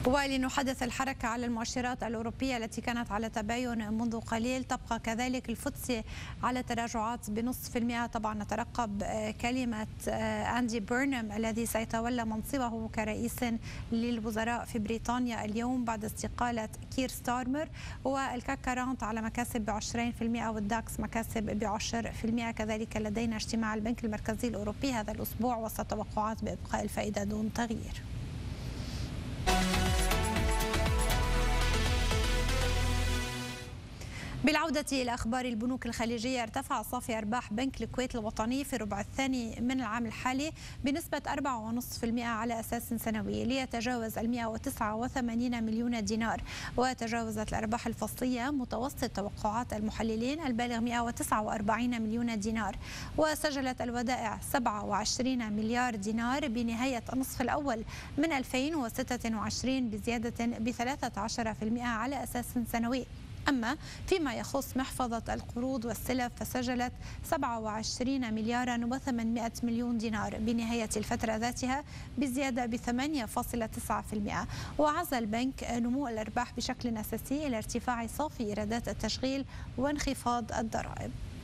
ولنحدث الحركة على المؤشرات الأوروبية التي كانت على تباين منذ قليل. تبقى كذلك الفوتسي على تراجعات بنصف في المئة. طبعا نترقب كلمة أندي بيرنهام الذي سيتولى منصبه كرئيس للوزراء في بريطانيا اليوم بعد استقالة كير ستارمر. والكاك 40 على مكاسب ب20% والداكس مكاسب ب10%. كذلك لدينا اجتماع البنك المركزي الأوروبي هذا الأسبوع وسط توقعات بإبقاء الفائدة دون تغيير. بالعودة إلى أخبار البنوك الخليجية، ارتفع صافي أرباح بنك الكويت الوطني في الربع الثاني من العام الحالي بنسبة 4.5% على أساس سنوي ليتجاوز 189 مليون دينار. وتجاوزت الأرباح الفصلية متوسط توقعات المحللين البالغ 149 مليون دينار. وسجلت الودائع 27 مليار دينار بنهاية النصف الأول من 2026 بزيادة ب13% على أساس سنوي. أما فيما يخص محفظة القروض والسلف فسجلت 27 مليار و800 مليون دينار بنهاية الفترة ذاتها بزيادة ب8.9%. وعزل البنك نمو الأرباح بشكل أساسي إلى ارتفاع صافي إيرادات التشغيل وانخفاض الضرائب.